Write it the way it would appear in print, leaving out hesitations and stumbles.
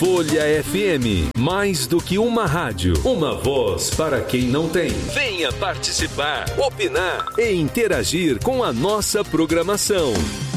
Folha FM, mais do que uma rádio, uma voz para quem não tem. Venha participar, opinar e interagir com a nossa programação.